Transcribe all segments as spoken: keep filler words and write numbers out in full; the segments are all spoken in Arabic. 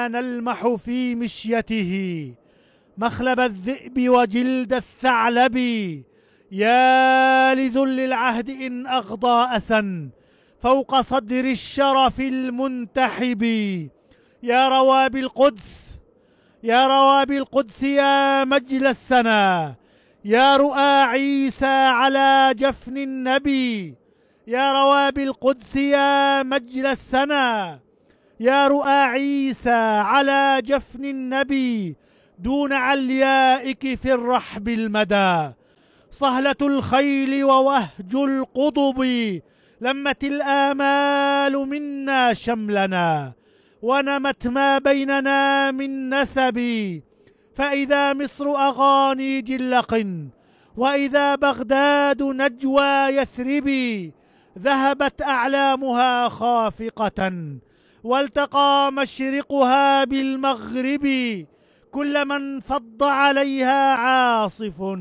ما نلمح في مشيته مخلب الذئب وجلد الثعلب. يا لذل العهد إن أغضى أسا فوق صدر الشرف المنتحب. يا روابي القدس يا روابي القدس يا مجل السنا، يا رؤى عيسى على جفن النبي. يا روابي القدس يا مجل السنا، يا رؤى عيسى على جفن النبي. دون عليائك في الرحب المدى صهلة الخيل ووهج القضب. لمت الآمال منا شملنا ونمت ما بيننا من نسب. فإذا مصر أغاني جلق وإذا بغداد نجوى يثرب. ذهبت أعلامها خافقة والتقى مشرقها بالمغرب. كلما انفض عليها عاصف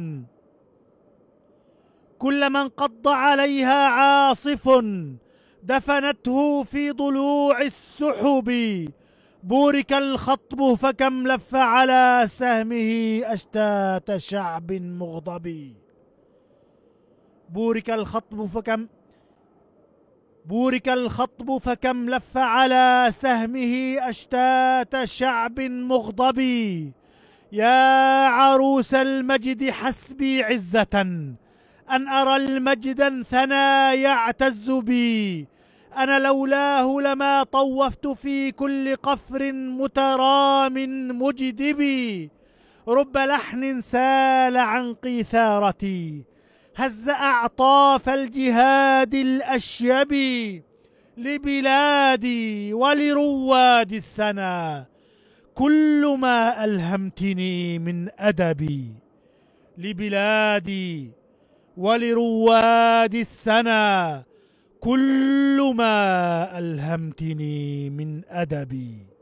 كلما انقض عليها عاصف دفنته في ضلوع السحب. بورك الخطب فكم لف على سهمه أشتات شعب مغضب. بورك الخطب فكم بورك الخطب فكم لف على سهمه أشتات شعب مغضب. يا عروس المجد حسبي عزة أن أرى المجد ثنى يعتز بي. أنا لولاه لما طوفت في كل قفر مترام مجدب. رب لحن سال عن قيثارتي هز أعطاف الجهاد الأشيب. لبلادي ولرواد السنا كل ما ألهمتني من أدبي. لبلادي ولرواد السنا كل ما ألهمتني من أدبي.